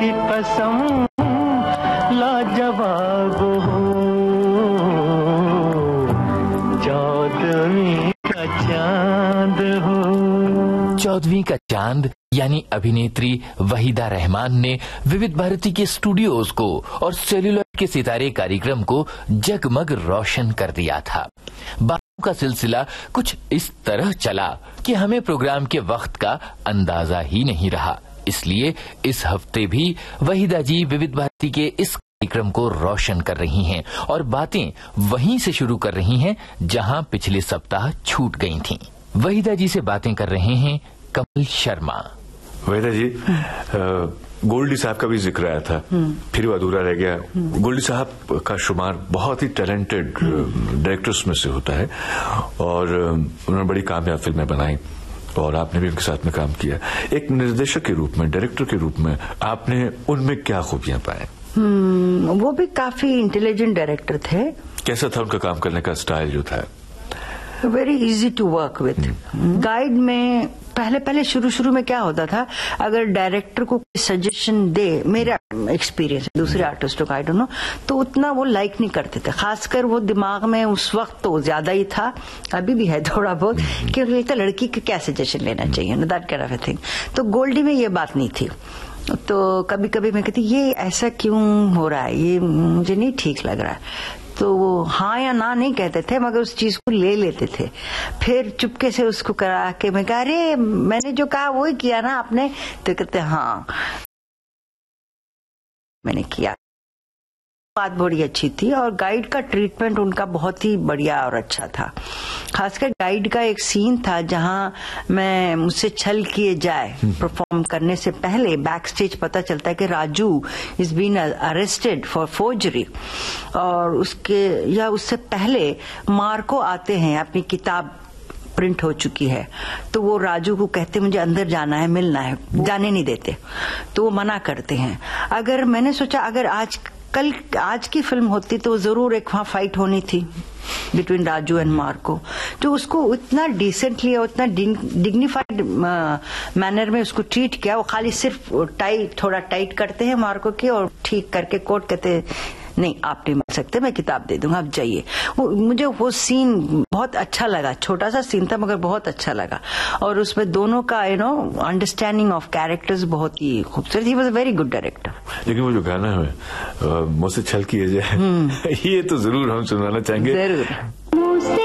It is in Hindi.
की कसम लाजवाब हो, 14वीं का चांद हो। 14वीं का चांद यानी अभिनेत्री वहीदा रहमान ने विविध भारती के स्टूडियोज को और सेल्यूलॉइड के सितारे कार्यक्रम को जगमग रोशन कर दिया था। बातों का सिलसिला कुछ इस तरह चला कि हमें प्रोग्राम के वक्त का अंदाजा ही नहीं रहा। इसलिए इस हफ्ते भी वहीदा जी विविध भारती के इस कार्यक्रम को रोशन कर रही हैं और बातें वहीं से शुरू कर रही हैं जहां पिछले सप्ताह छूट गई थीं। वहीदा जी से बातें कर रहे हैं कमल शर्मा। वहीदा जी, गोल्डी साहब का भी जिक्र आया था, फिर वो अधूरा रह गया। गोल्डी साहब का शुमार बहुत ही टैलेंटेड डायरेक्टर्स में से होता है और उन्होंने बड़ी कामयाब फिल्में बनाई और आपने भी उनके साथ में काम किया। एक निर्देशक के रूप में, डायरेक्टर के रूप में आपने उनमें क्या खूबियां पाए? वो भी काफी इंटेलिजेंट डायरेक्टर थे। कैसा था उनका काम करने का स्टाइल जो था? Very easy to work with. Guide में पहले शुरू में क्या होता था, अगर डायरेक्टर को कोई सजेशन दे, मेरा एक्सपीरियंस दूसरे आर्टिस्टों का आई डोंट नो, तो उतना वो लाइक नहीं करते थे। खासकर वो दिमाग में उस वक्त तो ज्यादा ही था, अभी भी है थोड़ा बहुत, कि लगता लड़की का क्या सजेशन लेना चाहिए, that kind of a thing. तो गोल्डी में ये बात नहीं थी। तो कभी कभी मैं कहती ये ऐसा क्यों हो रहा है, ये मुझे नहीं ठीक लग रहा है। तो वो हाँ या ना नहीं कहते थे, मगर उस चीज को ले लेते थे। फिर चुपके से उसको करा के मैं कहा, अरे मैंने जो कहा वही किया ना आपने? तो कहते हाँ मैंने किया। बात बड़ी अच्छी थी और गाइड का ट्रीटमेंट उनका बहुत ही बढ़िया और अच्छा था। खासकर गाइड का एक सीन था जहां मैं मुझसे छल किए जाए परफॉर्म करने से पहले बैक स्टेज पता चलता है कि Raju is been arrested for forgery, और उससे पहले मार्को आते हैं, अपनी किताब प्रिंट हो चुकी है, तो वो राजू को कहते मुझे अंदर जाना है, मिलना है, जाने नहीं देते, तो वो मना करते हैं। अगर मैंने सोचा अगर आज की फिल्म होती तो जरूर एक वहां फाइट होनी थी बिटवीन राजू एंड मार्को, तो उसको उतना डिसेंटली और उतना डिग्निफाइड मैनर में उसको ट्रीट किया। वो खाली सिर्फ थोड़ा टाइट करते हैं मार्को की और ठीक करके कोर्ट कहते नहीं आप नहीं मार सकते, मैं किताब दे दूंगा, आप जाइए। मुझे वो सीन बहुत अच्छा लगा, छोटा सा सीन था मगर बहुत अच्छा लगा, और उसमें दोनों का अंडरस्टैंडिंग ऑफ कैरेक्टर्स बहुत ही खूबसूरत। He was a very good director. लेकिन वो जो गाना है मुझसे छल किए जाए ये तो जरूर हम सुनवाना चाहेंगे। जरूर।